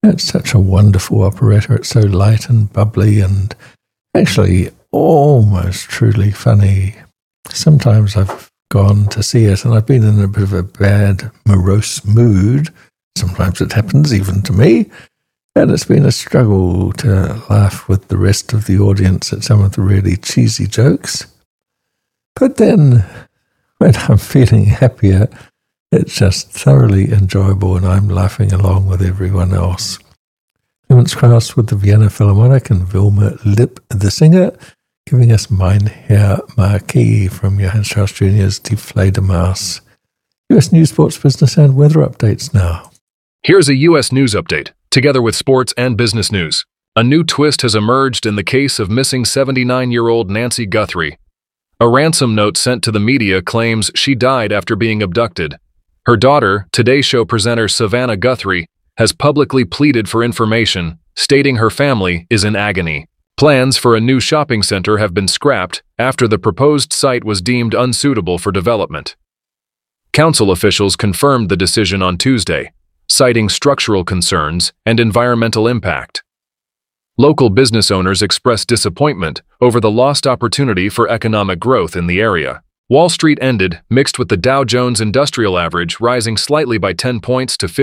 It's such a wonderful operetta. It's so light and bubbly and actually almost truly funny. Sometimes I've gone to see it and I've been in a bit of a bad, morose mood. Sometimes it happens even to me. And it's been a struggle to laugh with the rest of the audience at some of the really cheesy jokes. But then, when I'm feeling happier, it's just thoroughly enjoyable and I'm laughing along with everyone else. Clemens Krauss with the Vienna Philharmonic and Wilma Lipp, the singer, giving us Mein Herr Marquis from Johann Strauss Jr.'s Die Fledermaus. US News, Sports, Business and Weather updates now. Here's a U.S. news update, together with sports and business news. A new twist has emerged in the case of missing 79-year-old Nancy Guthrie. A ransom note sent to the media claims she died after being abducted. Her daughter, Today Show presenter Savannah Guthrie, has publicly pleaded for information, stating her family is in agony. Plans for a new shopping center have been scrapped after the proposed site was deemed unsuitable for development. Council officials confirmed the decision on Tuesday, citing structural concerns and environmental impact. Local business owners expressed disappointment over the lost opportunity for economic growth in the area. Wall Street ended mixed with the Dow Jones Industrial Average rising slightly by 10 points to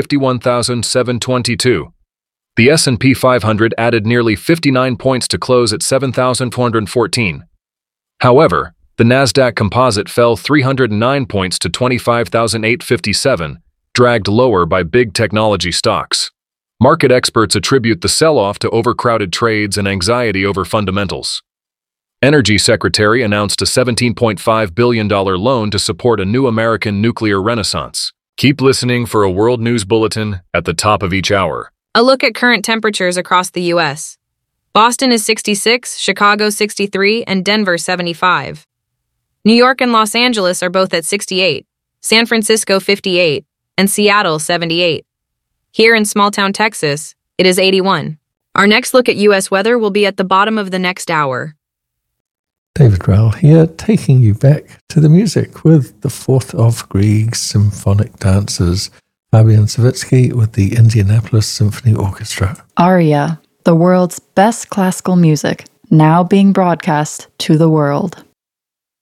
51,722. The S&P 500 added nearly 59 points to close at 7,414. However, the Nasdaq Composite fell 309 points to 25,857, dragged lower by big technology stocks. Market experts attribute the sell-off to overcrowded trades and anxiety over fundamentals. Energy Secretary announced a $17.5 billion loan to support a new American nuclear renaissance. Keep listening for a World News Bulletin at the top of each hour. A look at current temperatures across the U.S. Boston is 66, Chicago 63, and Denver 75. New York and Los Angeles are both at 68, San Francisco 58, and Seattle 78. Here in small-town Texas, it is 81. Our next look at U.S. weather will be at the bottom of the next hour. David Rowell here, taking you back to the music with the Fourth of Grieg's Symphonic Dancers, Fabian Savitsky with the Indianapolis Symphony Orchestra. Aria, the world's best classical music, now being broadcast to the world.